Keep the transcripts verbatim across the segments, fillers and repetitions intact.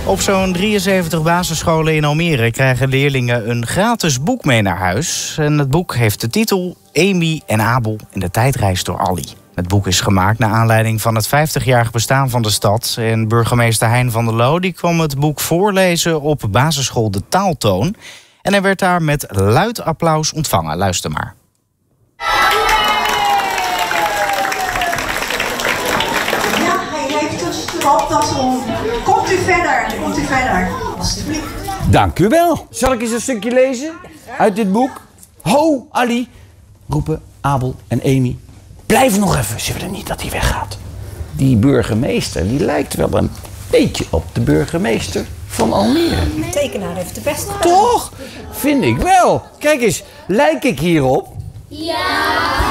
Op zo'n drieënzeventig basisscholen in Almere krijgen leerlingen een gratis boek mee naar huis. En het boek heeft de titel Amy en Abel en de tijdreis door Ali. Het boek is gemaakt naar aanleiding van het vijftigjarig bestaan van de stad. En burgemeester Hein van der Loo die kwam het boek voorlezen op basisschool De Taaltoon. En hij werd daar met luid applaus ontvangen. Luister maar. Ja, hij heeft een stropdas om. Komt u verder, komt u verder. Alsjeblieft. Dank u wel. Zal ik eens een stukje lezen uit dit boek? Ho, Ali, roepen Abel en Amy. Blijf nog even, ze willen niet dat hij weggaat. Die burgemeester, die lijkt wel een beetje op de burgemeester van Almere. De tekenaar heeft de beste gedaan. Toch? Vind ik wel. Kijk eens, lijk ik hierop? Ja!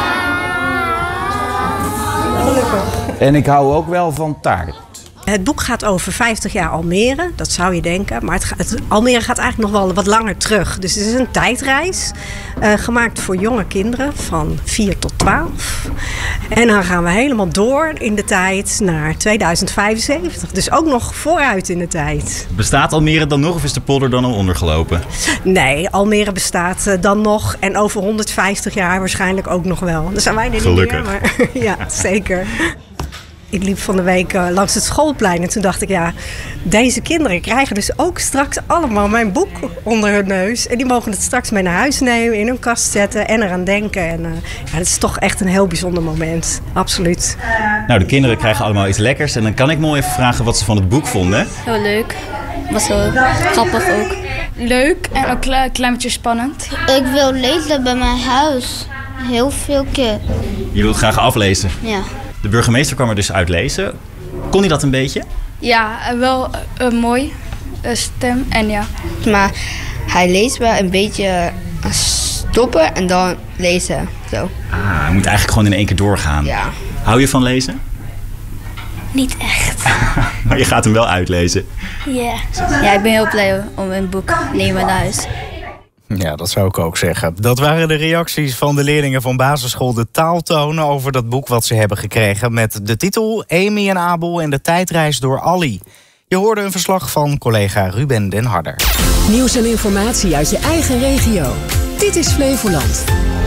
Gelukkig. En ik hou ook wel van taart. Het boek gaat over vijftig jaar Almere, dat zou je denken. Maar het gaat, het, Almere gaat eigenlijk nog wel wat langer terug. Dus het is een tijdreis, uh, gemaakt voor jonge kinderen van vier tot twaalf. En dan gaan we helemaal door in de tijd naar tweeduizend vijfenzeventig. Dus ook nog vooruit in de tijd. Bestaat Almere dan nog of is de polder dan al ondergelopen? Nee, Almere bestaat uh, dan nog en over honderdvijftig jaar waarschijnlijk ook nog wel. Dan zijn wij er niet Gelukkig. meer, maar ja, zeker. Ik liep van de week uh, langs het schoolplein en toen dacht ik, ja, deze kinderen krijgen dus ook straks allemaal mijn boek onder hun neus. En die mogen het straks mee naar huis nemen, in hun kast zetten en eraan denken. En uh, ja, het is toch echt een heel bijzonder moment. Absoluut. Nou, de kinderen krijgen allemaal iets lekkers. En dan kan ik mooi even vragen wat ze van het boek vonden. Heel leuk. Was wel grappig ook. Leuk en ook een klein beetje spannend. Ik wil lezen bij mijn huis. Heel veel keer. Je wilt graag aflezen. Ja. De burgemeester kwam er dus uit lezen. Kon hij dat een beetje? Ja, wel een uh, mooi uh, stem en ja. Maar hij leest wel een beetje stoppen en dan lezen. Zo. Ah, hij moet eigenlijk gewoon in één keer doorgaan. Ja. Hou je van lezen? Niet echt. Maar je gaat hem wel uitlezen. Ja. Ja, ik ben heel blij om een boek nemen naar huis. Ja, dat zou ik ook zeggen. Dat waren de reacties van de leerlingen van basisschool De Taaltoon over dat boek wat ze hebben gekregen met de titel Amy en Abel en de tijdreis door Ali. Je hoorde een verslag van collega Ruben den Harder. Nieuws en informatie uit je eigen regio. Dit is Flevoland.